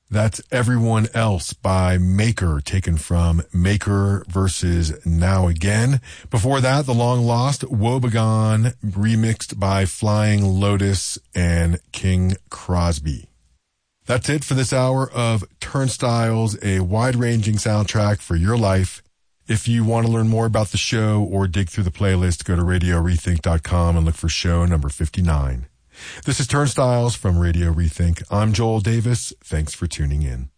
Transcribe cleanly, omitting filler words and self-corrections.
That's Everyone Else by Maker, taken from Maker versus Now Again. Before that, the long lost Woebegone, remixed by Flying Lotus and King Crosby. That's it for this hour of Turnstiles, a wide-ranging soundtrack for your life. If you want to learn more about the show or dig through the playlist, go to RadioRethink.com and look for show number 59. This is Turnstiles from Radio Rethink. I'm Joel Davis. Thanks for tuning in.